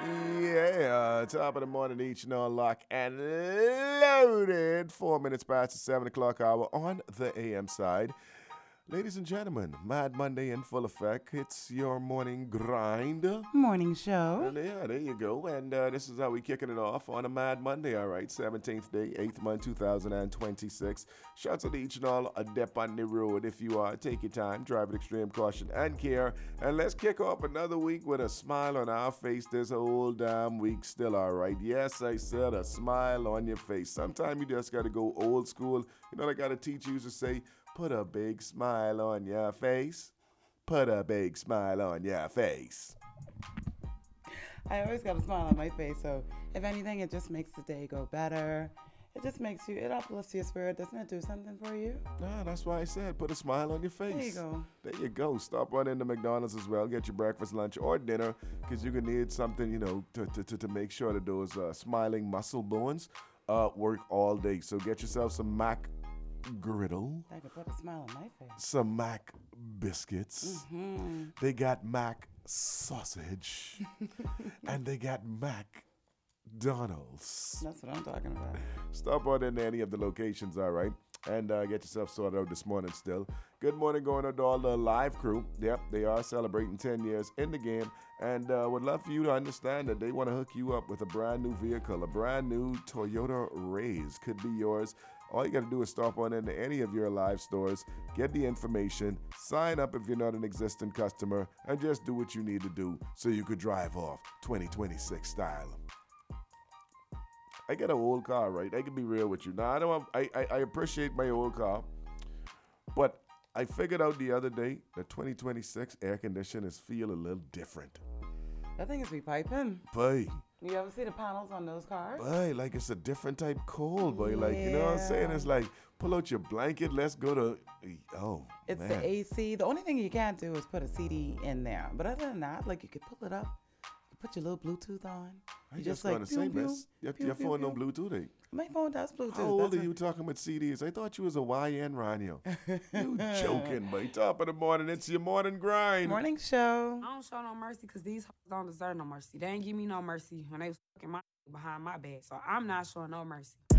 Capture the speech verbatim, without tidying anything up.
Yeah, top of the morning, each and all lock and loaded. Four minutes past the seven o'clock hour on the A M side. Ladies and gentlemen, Mad Monday in full effect. It's your morning grind. Morning show. And yeah, there you go. And uh, this is how we kicking it off on a Mad Monday, all right? seventeenth day, eighth month, two thousand twenty-six. Shouts out to each and all a dep on the road. If you are, take your time, drive with extreme caution and care. And let's kick off another week with a smile on our face this whole damn week. Still all right. Yes, I said a smile on your face. Sometimes you just got to go old school. You know, I got to teach you to say, put a big smile on your face. Put a big smile on your face. I always got a smile on my face, so if anything, it just makes the day go better. It just makes you, it uplifts your spirit. Doesn't it do something for you? Nah, that's why I said put a smile on your face. There you go. There you go. Stop on into McDonald's as well. Get your breakfast, lunch, or dinner because you're going to need something, you know, to, to, to, to make sure that those uh, smiling muscle bones uh, work all day. So get yourself some Mac griddle. I could put a smile on my face. Some Mac biscuits. Mm-hmm. They got Mac sausage. And they got Mac Donald's. That's what I'm talking about. Stop on in any of the locations, all right? And uh, get yourself sorted out this morning still. Good morning going out to all the live crew. Yep, they are celebrating ten years in the game. And uh, would love for you to understand that they want to hook you up with a brand new vehicle. A brand new Toyota Raise could be yours. All you got to do is stop on into any of your live stores, get the information, sign up if you're not an existing customer, and just do what you need to do so you could drive off twenty twenty-six style. I got an old car, right? I can be real with you. Now, I know I, I, I appreciate my old car, but I figured out the other day that twenty twenty-six air conditioners feel a little different. That thing is be piping. Boy, You ever see the panels on those cars? boy, like it's a different type cold, boy. Like, you know what I'm saying? Yeah. It's like, pull out your blanket, let's go to, oh, It's man. the A C. The only thing you can't do is put a C D in there. But other than that, like you could pull it up, you put your little Bluetooth on. I You just just like going to say, pew, pew, miss, your, pew, your pew, phone no pew. Bluetooth, eh? My phone does Bluetooth. How old That's are a- you talking about C Ds? I thought you was a Y N radio. You joking, boy. Top of the morning, it's your morning grind. Morning show. I don't show no mercy because these hoes don't deserve no mercy. They ain't give me no mercy when they was fucking my behind my back. So I'm not showing no mercy.